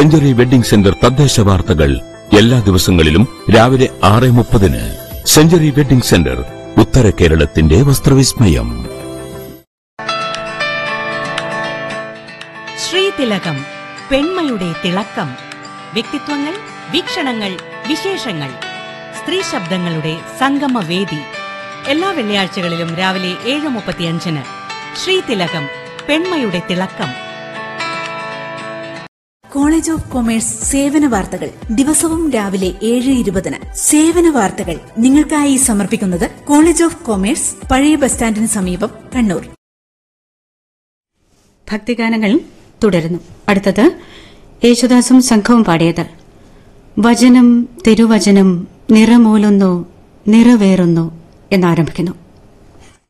Century wedding centre തദ്ദേശ വാർത്തകൾ എല്ലാ ദിവസങ്ങളിലും രാവിലെ 6:30. സെഞ്ചുറി വെഡിംഗ് സെന്റർ, ഉത്തര കേരളത്തിന്റെ വസ്ത്രവിസ്മയം. ശ്രീതിലകം, പെൺമയുടെ തിളക്കം. വ്യക്തിത്വങ്ങൾ, വീക്ഷണങ്ങൾ, വിശേഷങ്ങൾ. സ്ത്രീ ശബ്ദങ്ങളുടെ സംഗമവേദി. എല്ലാ വെള്ളിയാഴ്ചകളിലും രാവിലെ 7:35. ശ്രീതിലകം, പെൺമയുടെ തിളക്കം. കോളേജ് ഓഫ് കൊമേഴ്സ് സേവന വാർത്തകൾ ദിവസവും രാവിലെ 7:20. സേവന വാർത്തകൾ നിങ്ങൾക്കായി സമർപ്പിക്കുന്നത് കോളേജ് ഓഫ് കൊമേഴ്സ്, പഴയ ബസ് സ്റ്റാൻഡിന് സമീപം, കണ്ണൂർ. ഭക്തിഗാനങ്ങൾ തുടരുന്നു. അടുത്തത് യേശുദാസും സംഘവും പാടിയത് വചനം തിരുവചനം നിറമൂലുന്നു നിറവേറുന്നു എന്നാരംഭിക്കുന്നു.